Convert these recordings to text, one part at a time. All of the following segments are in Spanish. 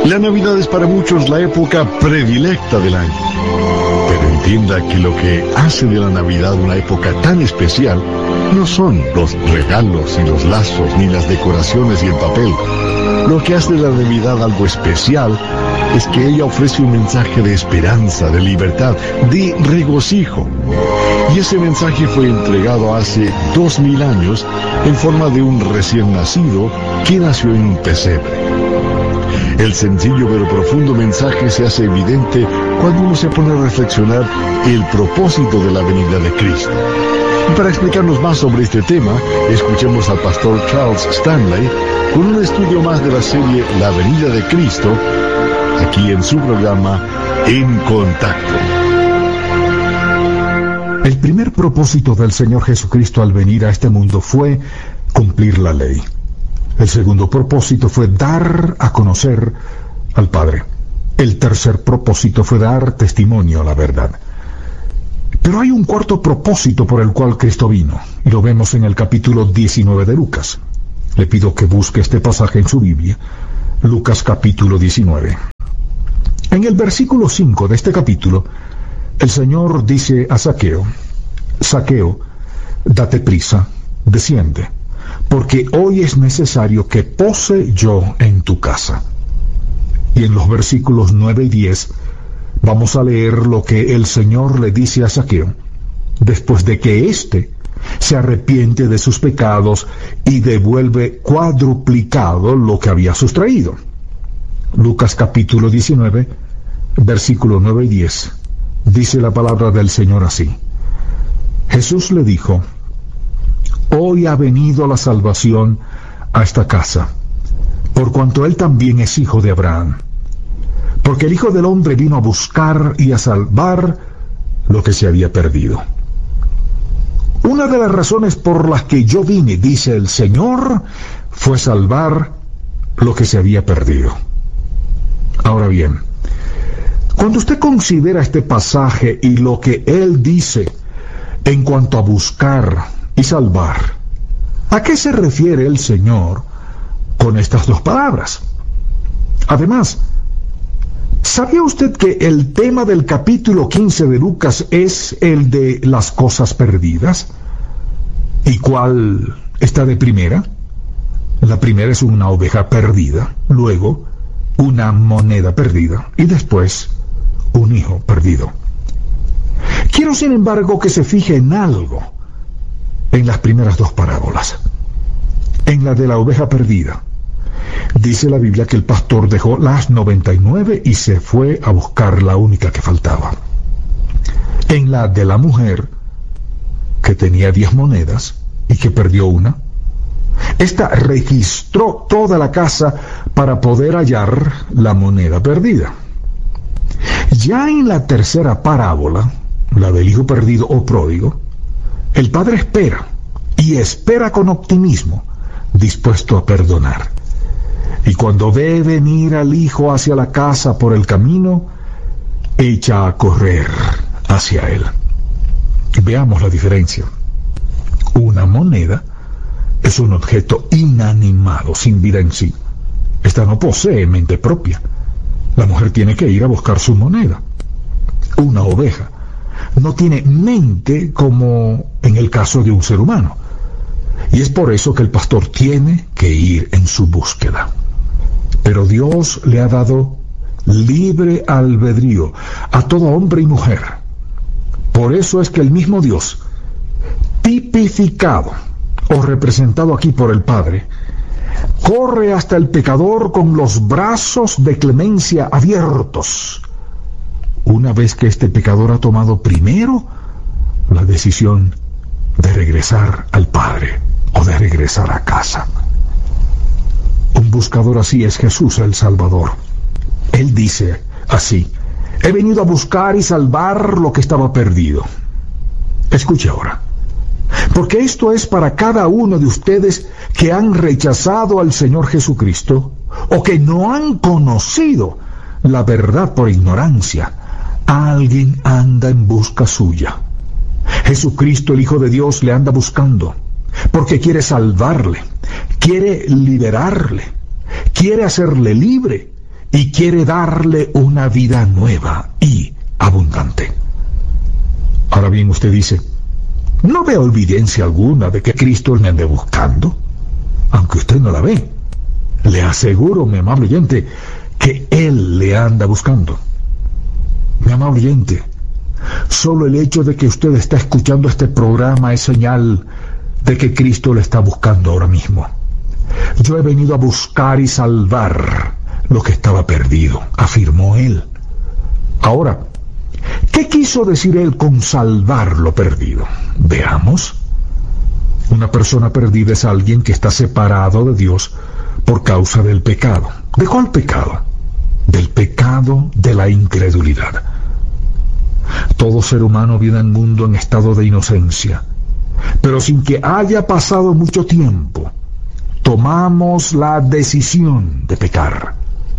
La Navidad es para muchos la época predilecta del año. Pero entienda que lo que hace de la Navidad una época tan especial no son los regalos y los lazos, ni las decoraciones y el papel. Lo que hace de la Navidad algo especial es que ella ofrece un mensaje de esperanza, de libertad, de regocijo. Y ese mensaje fue entregado hace 2000 años en forma de un recién nacido que nació en un pesebre. El sencillo pero profundo mensaje se hace evidente cuando uno se pone a reflexionar el propósito de la venida de Cristo. Y para explicarnos más sobre este tema, escuchemos al pastor Charles Stanley con un estudio más de la serie La venida de Cristo, aquí en su programa En Contacto. El primer propósito del Señor Jesucristo al venir a este mundo fue cumplir la ley. El segundo propósito fue dar a conocer al Padre. El tercer propósito fue dar testimonio a la verdad. Pero hay un cuarto propósito por el cual Cristo vino, y lo vemos en el capítulo 19 de Lucas. Le pido que busque este pasaje en su Biblia, Lucas capítulo 19. En el versículo 5 de este capítulo, el Señor dice a Zaqueo: Zaqueo, date prisa, desciende, porque hoy es necesario que pose yo en tu casa. Y en los versículos 9 y 10 vamos a leer lo que el Señor le dice a Zaqueo, después de que éste se arrepiente de sus pecados y devuelve cuadruplicado lo que había sustraído. Lucas capítulo 19, versículos 9 y 10. Dice la palabra del Señor así: Jesús le dijo: hoy ha venido la salvación a esta casa, por cuanto él también es hijo de Abraham. Porque el Hijo del Hombre vino a buscar y a salvar lo que se había perdido. Una de las razones por las que yo vine, dice el Señor, fue salvar lo que se había perdido. Ahora bien, cuando usted considera este pasaje y lo que él dice en cuanto a buscar y salvar, ¿a qué se refiere el Señor con estas dos palabras? Además, ¿sabía usted que el tema del capítulo 15 de Lucas es el de las cosas perdidas? ¿Y cuál está de primera? La primera es una oveja perdida, luego una moneda perdida y después un hijo perdido. Quiero, sin embargo, que se fije en algo en las primeras dos parábolas. En la de la oveja perdida, dice la Biblia que el pastor dejó las 99 y se fue a buscar la única que faltaba. En la de la mujer, que tenía 10 monedas y que perdió una, esta registró toda la casa para poder hallar la moneda perdida. Ya en la tercera parábola, la del hijo perdido o pródigo, el padre espera, y espera con optimismo, dispuesto a perdonar. Y cuando ve venir al hijo hacia la casa por el camino, echa a correr hacia él. Veamos la diferencia. Una moneda es un objeto inanimado, sin vida en sí. Esta no posee mente propia. La mujer tiene que ir a buscar su moneda. Una oveja no tiene mente como en el caso de un ser humano. Y es por eso que el pastor tiene que ir en su búsqueda. Pero Dios le ha dado libre albedrío a todo hombre y mujer. Por eso es que el mismo Dios, tipificado o representado aquí por el Padre, corre hasta el pecador con los brazos de clemencia abiertos, una vez que este pecador ha tomado primero la decisión de regresar al Padre o de regresar a casa. Un buscador así es Jesús el Salvador. Él dice así: he venido a buscar y salvar lo que estaba perdido. Escuche ahora, porque esto es para cada uno de ustedes que han rechazado al Señor Jesucristo o que no han conocido la verdad por ignorancia. Alguien anda en busca suya. Jesucristo, el Hijo de Dios, le anda buscando porque quiere salvarle, quiere liberarle, quiere hacerle libre y quiere darle una vida nueva y abundante. Ahora bien, usted dice, no veo evidencia alguna de que Cristo me ande buscando, aunque usted no la ve. Le aseguro, mi amable oyente, que Él le anda buscando. Mi amable oyente, solo el hecho de que usted está escuchando este programa es señal de que Cristo le está buscando ahora mismo. Yo he venido a buscar y salvar lo que estaba perdido, afirmó Él. Ahora, ¿qué quiso decir Él con salvar lo perdido? Veamos. Una persona perdida es alguien que está separado de Dios por causa del pecado. ¿De cuál pecado? Del pecado de la incredulidad. Todo ser humano viene al mundo en estado de inocencia, pero sin que haya pasado mucho tiempo, tomamos la decisión de pecar.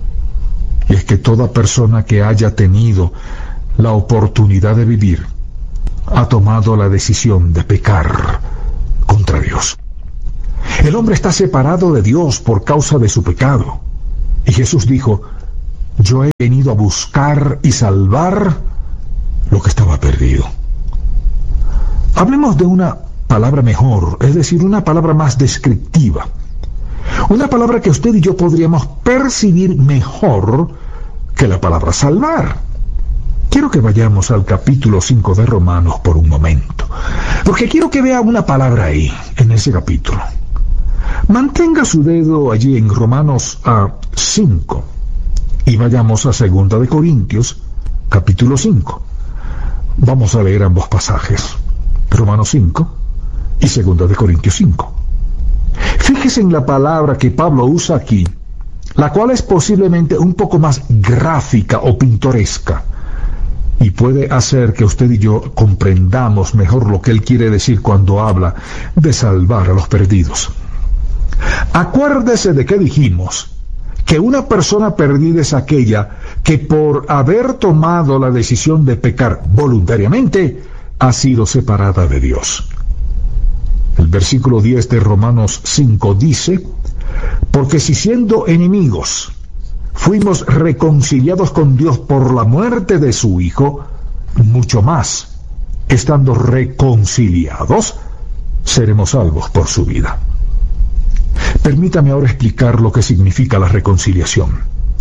Y es que toda persona que haya tenido la oportunidad de vivir ha tomado la decisión de pecar contra Dios. El hombre está separado de Dios por causa de su pecado. Y Jesús dijo, yo he venido a buscar y salvar lo que estaba perdido. Hablemos de una palabra mejor, es decir, una palabra más descriptiva. Una palabra que usted y yo podríamos percibir mejor que la palabra salvar. Quiero que vayamos al capítulo 5 de Romanos por un momento, porque quiero que vea una palabra ahí, en ese capítulo. Mantenga su dedo allí en Romanos 5 y vayamos a 2 de Corintios, capítulo 5. Vamos a leer ambos pasajes, Romanos 5 y 2 de Corintios 5. Fíjese en la palabra que Pablo usa aquí, la cual es posiblemente un poco más gráfica o pintoresca, y puede hacer que usted y yo comprendamos mejor lo que él quiere decir cuando habla de salvar a los perdidos. Acuérdese de que dijimos que una persona perdida es aquella que por haber tomado la decisión de pecar voluntariamente ha sido separada de Dios. El versículo 10 de Romanos 5 dice, porque si siendo enemigos fuimos reconciliados con Dios por la muerte de su Hijo, mucho más, estando reconciliados, seremos salvos por su vida. Permítame ahora explicar lo que significa la reconciliación.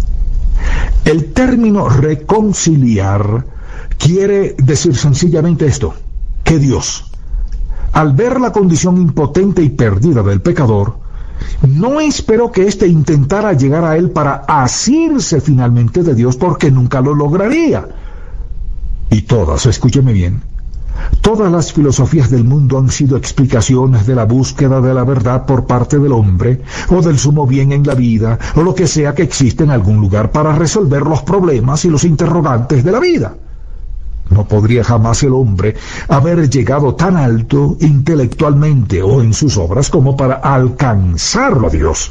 El término reconciliar quiere decir sencillamente esto, que Dios, al ver la condición impotente y perdida del pecador, no esperó que éste intentara llegar a él para asirse finalmente de Dios, porque nunca lo lograría. Y todas, escúcheme bien, todas las filosofías del mundo han sido explicaciones de la búsqueda de la verdad por parte del hombre, o del sumo bien en la vida, o lo que sea que existe en algún lugar para resolver los problemas y los interrogantes de la vida. No podría jamás el hombre haber llegado tan alto intelectualmente o en sus obras como para alcanzarlo a Dios.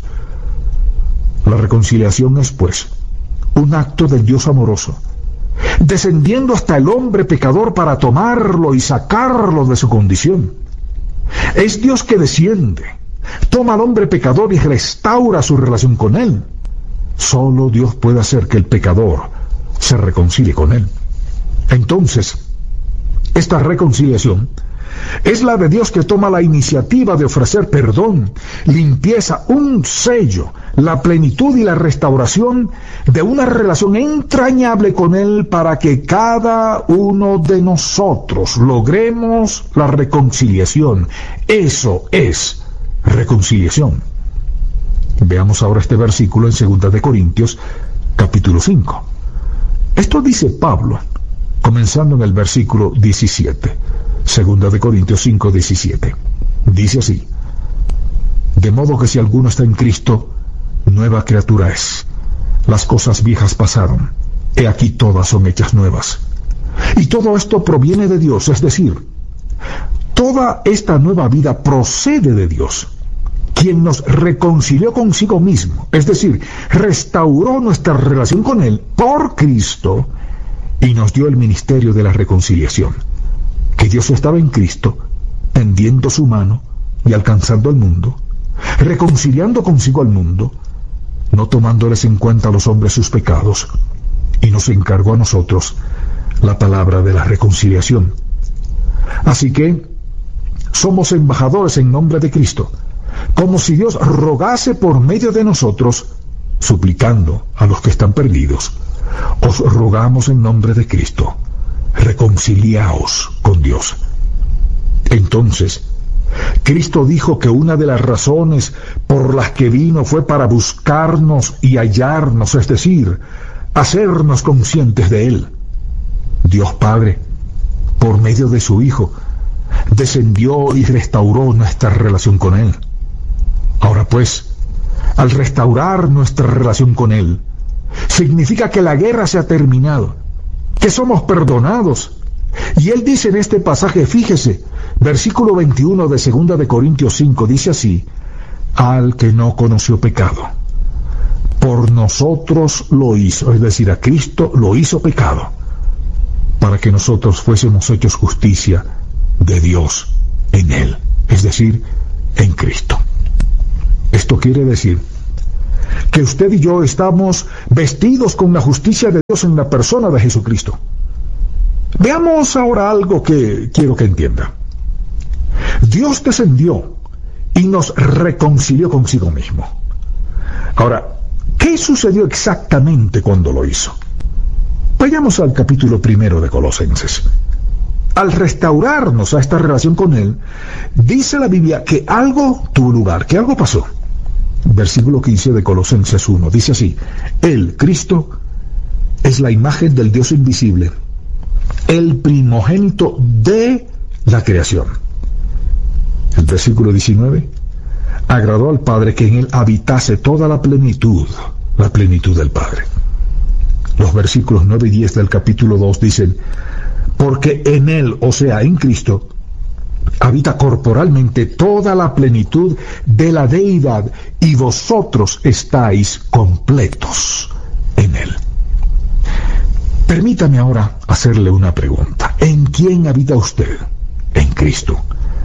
La reconciliación es, pues, un acto del Dios amoroso, descendiendo hasta el hombre pecador para tomarlo y sacarlo de su condición. Es Dios que desciende, toma al hombre pecador y restaura su relación con él. Solo Dios puede hacer que el pecador se reconcilie con él. Entonces, esta reconciliación es la de Dios que toma la iniciativa de ofrecer perdón, limpieza, un sello, la plenitud y la restauración de una relación entrañable con Él para que cada uno de nosotros logremos la reconciliación. Eso es reconciliación. Veamos ahora este versículo en 2 de Corintios, capítulo 5. Esto dice Pablo, comenzando en el versículo 17, 2 de Corintios 5, 17. Dice así, de modo que si alguno está en Cristo, nueva criatura es. Las cosas viejas pasaron, he aquí todas son hechas nuevas. Y todo esto proviene de Dios, es decir, toda esta nueva vida procede de Dios, quien nos reconcilió consigo mismo, es decir, restauró nuestra relación con Él por Cristo, y nos dio el ministerio de la reconciliación, que Dios estaba en Cristo, tendiendo su mano y alcanzando al mundo, reconciliando consigo al mundo, no tomándoles en cuenta a los hombres sus pecados, y nos encargó a nosotros la palabra de la reconciliación. Así que somos embajadores en nombre de Cristo, como si Dios rogase por medio de nosotros, suplicando a los que están perdidos. Os rogamos en nombre de Cristo, reconciliaos con Dios. Entonces, Cristo dijo que una de las razones por las que vino fue para buscarnos y hallarnos, es decir, hacernos conscientes de Él. Dios Padre, por medio de su Hijo, descendió y restauró nuestra relación con Él. Ahora pues, al restaurar nuestra relación con Él, significa que la guerra se ha terminado, que somos perdonados. Y Él dice en este pasaje, fíjese, versículo 21 de 2 de Corintios 5, dice así: al que no conoció pecado, por nosotros lo hizo, es decir, a Cristo lo hizo pecado, para que nosotros fuésemos hechos justicia de Dios en Él, es decir, en Cristo. Esto quiere decir que usted y yo estamos vestidos con la justicia de Dios en la persona de Jesucristo. Veamos ahora algo que quiero que entienda. Dios descendió y nos reconcilió consigo mismo. Ahora, ¿qué sucedió exactamente cuando lo hizo? Vayamos al capítulo 1 de Colosenses. Al restaurarnos a esta relación con Él, dice la Biblia que algo tuvo lugar, que algo pasó. Versículo 15 de Colosenses 1, dice así: Él, Cristo, es la imagen del Dios invisible, el primogénito de la creación. El versículo 19: agradó al Padre que en Él habitase toda la plenitud del Padre. Los versículos 9 y 10 del capítulo 2 dicen: porque en Él, o sea, en Cristo, habita corporalmente toda la plenitud de la deidad, y vosotros estáis completos en Él. Permítame ahora hacerle una pregunta. ¿En quién habita usted? En Cristo.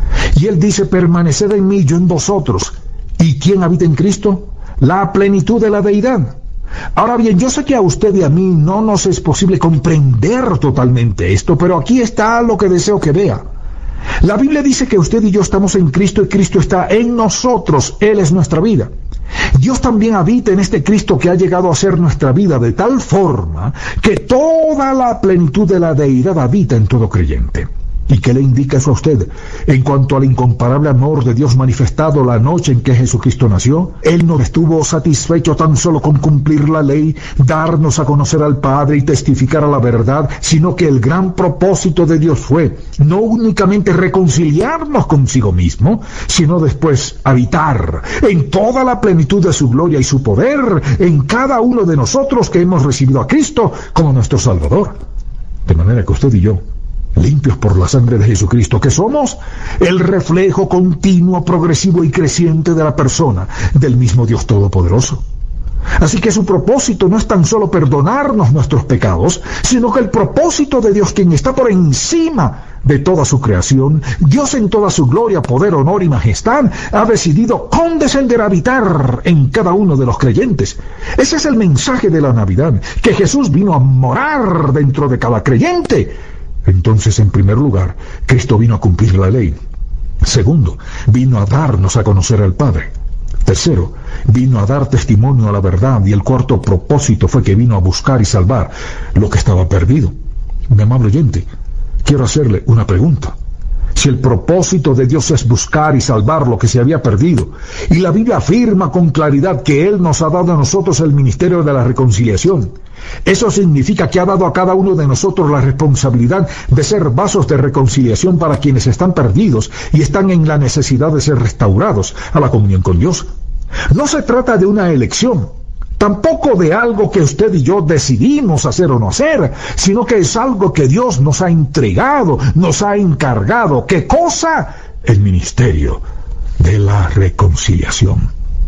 Y Él dice: permaneced en mí, yo en vosotros. ¿Y quién habita en Cristo? La plenitud de la deidad. Ahora bien, yo sé que a usted y a mí no nos es posible comprender totalmente esto, pero aquí está lo que deseo que vea. La Biblia dice que usted y yo estamos en Cristo y Cristo está en nosotros. Él es nuestra vida. Dios también habita en este Cristo que ha llegado a ser nuestra vida de tal forma que toda la plenitud de la deidad habita en todo creyente. ¿Y qué le indica eso a usted? En cuanto al incomparable amor de Dios manifestado la noche en que Jesucristo nació, Él no estuvo satisfecho tan solo con cumplir la ley, darnos a conocer al Padre y testificar a la verdad, sino que el gran propósito de Dios fue no únicamente reconciliarnos consigo mismo, sino después habitar en toda la plenitud de su gloria y su poder en cada uno de nosotros que hemos recibido a Cristo como nuestro Salvador. De manera que usted y yo, limpios por la sangre de Jesucristo, que somos el reflejo continuo, progresivo y creciente de la persona del mismo Dios Todopoderoso. Así que su propósito no es tan solo perdonarnos nuestros pecados, sino que el propósito de Dios, quien está por encima de toda su creación, Dios en toda su gloria, poder, honor y majestad, ha decidido condescender a habitar en cada uno de los creyentes. Ese es el mensaje de la Navidad, que Jesús vino a morar dentro de cada creyente. Entonces, en primer lugar, Cristo vino a cumplir la ley. Segundo, vino a darnos a conocer al Padre. Tercero, vino a dar testimonio a la verdad. Y el cuarto propósito fue que vino a buscar y salvar lo que estaba perdido. Mi amable oyente, quiero hacerle una pregunta. Si el propósito de Dios es buscar y salvar lo que se había perdido, y la Biblia afirma con claridad que Él nos ha dado a nosotros el ministerio de la reconciliación, eso significa que ha dado a cada uno de nosotros la responsabilidad de ser vasos de reconciliación para quienes están perdidos y están en la necesidad de ser restaurados a la comunión con Dios. No se trata de una elección, tampoco de algo que usted y yo decidimos hacer o no hacer, sino que es algo que Dios nos ha entregado, nos ha encargado. ¿Qué cosa? El ministerio de la reconciliación.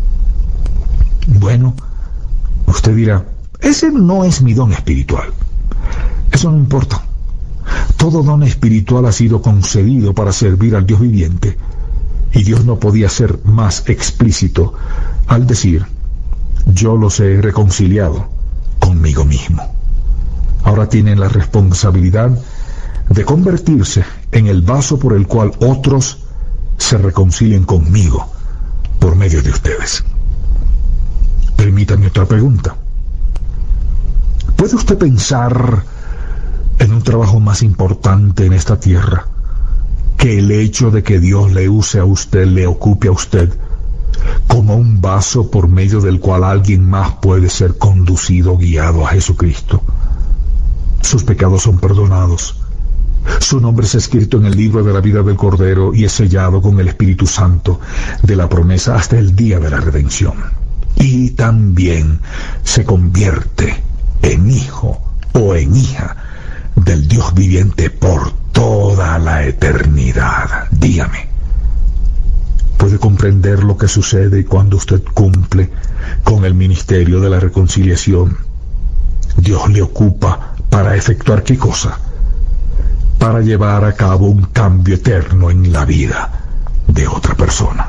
Bueno, usted dirá: ese no es mi don espiritual. Eso no importa. Todo don espiritual ha sido concedido para servir al Dios viviente, y Dios no podía ser más explícito al decir: yo los he reconciliado conmigo mismo. Ahora tienen la responsabilidad de convertirse en el vaso por el cual otros se reconcilien conmigo por medio de ustedes. Permítame otra pregunta. ¿Puede usted pensar en un trabajo más importante en esta tierra que el hecho de que Dios le use a usted, le ocupe a usted como un vaso por medio del cual alguien más puede ser conducido, guiado a Jesucristo? Sus pecados son perdonados. Su nombre es escrito en el libro de la vida del Cordero y es sellado con el Espíritu Santo de la promesa hasta el día de la redención. Y también se convierte en hijo o en hija del Dios viviente por toda la eternidad. Dígame, ¿puede comprender lo que sucede cuando usted cumple con el ministerio de la reconciliación? Dios le ocupa para efectuar ¿qué cosa? Para llevar a cabo un cambio eterno en la vida de otra persona.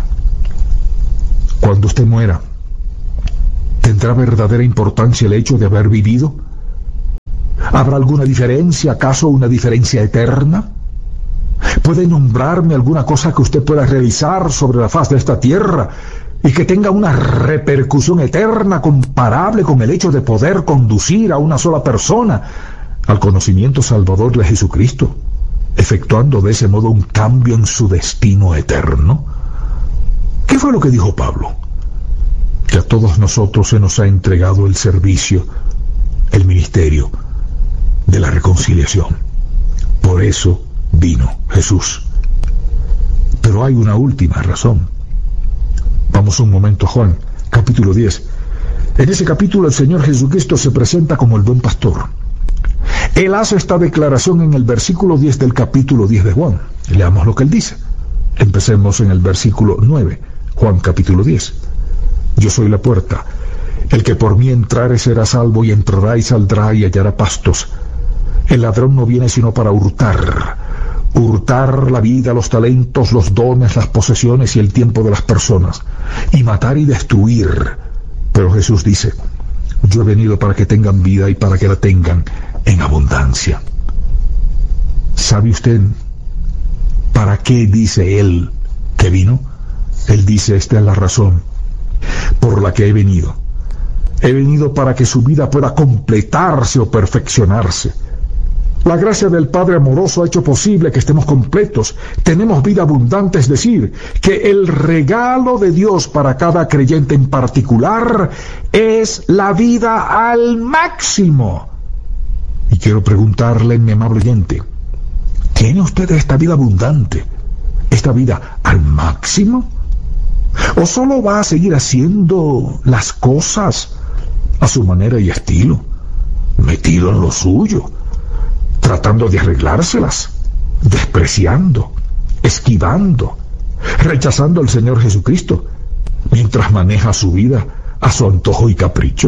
Cuando usted muera, ¿tendrá verdadera importancia el hecho de haber vivido? ¿Habrá alguna diferencia, acaso una diferencia eterna? ¿Puede nombrarme alguna cosa que usted pueda realizar sobre la faz de esta tierra y que tenga una repercusión eterna comparable con el hecho de poder conducir a una sola persona al conocimiento salvador de Jesucristo, efectuando de ese modo un cambio en su destino eterno? ¿Qué fue lo que dijo Pablo? Que a todos nosotros se nos ha entregado el servicio, el ministerio de la reconciliación. Por eso vino Jesús. Pero hay una última razón. Vamos un momento a Juan, capítulo 10. En ese capítulo el Señor Jesucristo se presenta como el buen pastor. Él hace esta declaración en el versículo 10 del capítulo 10 de Juan. Leamos lo que él dice. Empecemos en el versículo 9, Juan capítulo 10. Yo soy la puerta. El que por mí entrare será salvo, y entrará y saldrá y hallará pastos. El ladrón no viene sino para hurtar la vida, los talentos, los dones, las posesiones y el tiempo de las personas, y matar y destruir. Pero Jesús dice, yo he venido para que tengan vida y para que la tengan en abundancia. ¿Sabe usted para qué dice él que vino? Él dice, esta es la razón por la que he venido. He venido para que su vida pueda completarse o perfeccionarse. La gracia del Padre amoroso ha hecho posible que estemos completos. Tenemos vida abundante, es decir, que el regalo de Dios para cada creyente en particular es la vida al máximo. Y quiero preguntarle, mi amable oyente, ¿tiene usted esta vida abundante, esta vida al máximo? ¿O solo va a seguir haciendo las cosas a su manera y estilo, metido en lo suyo, tratando de arreglárselas, despreciando, esquivando, rechazando al Señor Jesucristo, mientras maneja su vida a su antojo y capricho?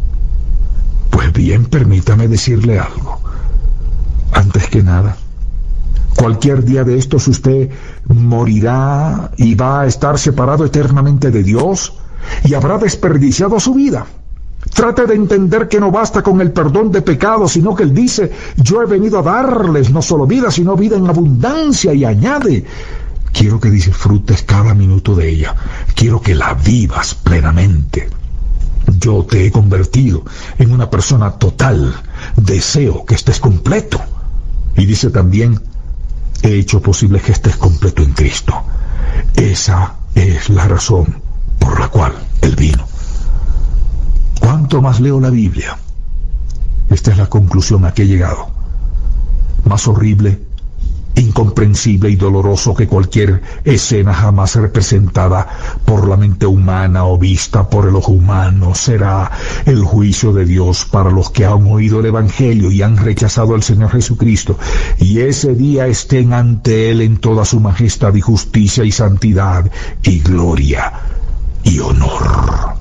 Pues bien, permítame decirle algo. Antes que nada, cualquier día de estos usted morirá y va a estar separado eternamente de Dios y habrá desperdiciado su vida. Trate de entender que no basta con el perdón de pecados, sino que Él dice, yo he venido a darles no solo vida, sino vida en abundancia, y añade, quiero que disfrutes cada minuto de ella, quiero que la vivas plenamente. Yo te he convertido en una persona total, deseo que estés completo. Y dice también, he hecho posible que estés completo en Cristo. Esa es la razón por la cual Él vino. ¿Cuánto más leo la Biblia? Esta es la conclusión a que he llegado. Más horrible, incomprensible y doloroso que cualquier escena jamás representada por la mente humana o vista por el ojo humano será el juicio de Dios para los que han oído el Evangelio y han rechazado al Señor Jesucristo, y ese día estén ante Él en toda su majestad y justicia y santidad y gloria y honor.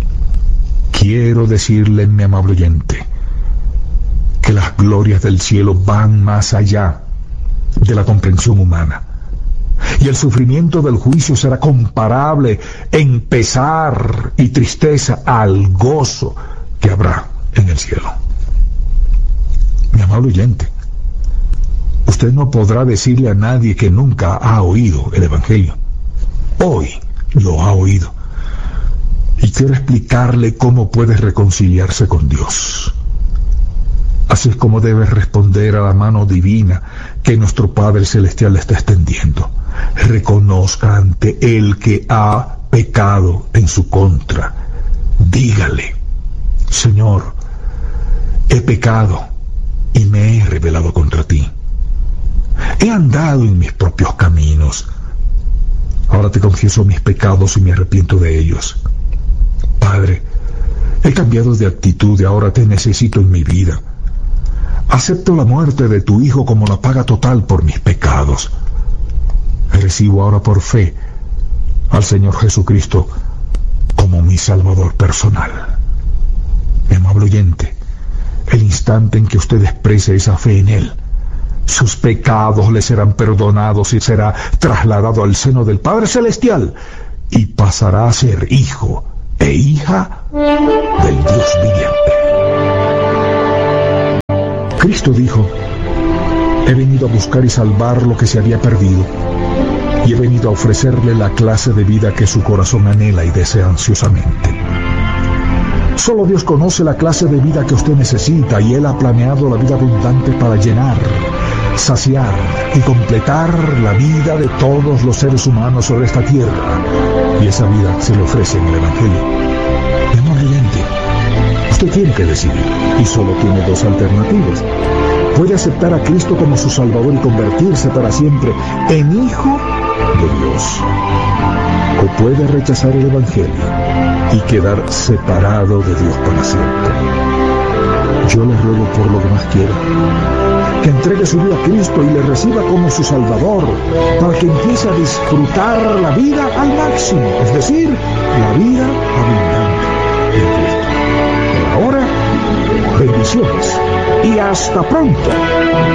Quiero decirle, mi amable oyente, que las glorias del cielo van más allá de la comprensión humana. y el sufrimiento del juicio será comparable en pesar y tristeza al gozo que habrá en el cielo. Mi amable oyente, usted no podrá decirle a nadie que nunca ha oído el Evangelio. Hoy lo ha oído. Y quiero explicarle cómo puede reconciliarse con Dios. Así es como debe responder a la mano divina que nuestro Padre Celestial le está extendiendo. Reconozca ante Él que ha pecado en su contra. Dígale: Señor, he pecado y me he rebelado contra ti. He andado en mis propios caminos. Ahora te confieso mis pecados y me arrepiento de ellos. Padre, he cambiado de actitud y ahora te necesito en mi vida. Acepto la muerte de tu Hijo como la paga total por mis pecados. Recibo ahora por fe al Señor Jesucristo como mi Salvador personal. Mi amable oyente, el instante en que usted exprese esa fe en Él, sus pecados le serán perdonados y será trasladado al seno del Padre Celestial y pasará a ser hijo e hija del Dios viviente. Cristo dijo: he venido a buscar y salvar lo que se había perdido, y he venido a ofrecerle la clase de vida que su corazón anhela y desea ansiosamente. Solo Dios conoce la clase de vida que usted necesita, y Él ha planeado la vida abundante para llenar, saciar y completar la vida de todos los seres humanos sobre esta tierra, y esa vida se le ofrece en el Evangelio. Mi amable oyente, usted tiene que decidir, y solo tiene dos alternativas. Puede aceptar a Cristo como su Salvador y convertirse para siempre en hijo de Dios, o puede rechazar el Evangelio y quedar separado de Dios para siempre. Yo le ruego por lo que más quiera, que entregue su vida a Cristo y le reciba como su Salvador, para que empiece a disfrutar la vida al máximo, es decir, la vida abundante en Cristo. Por ahora, bendiciones y hasta pronto.